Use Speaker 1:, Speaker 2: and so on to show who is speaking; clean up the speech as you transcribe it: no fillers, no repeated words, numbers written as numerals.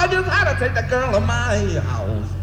Speaker 1: just had to take the girl to my house.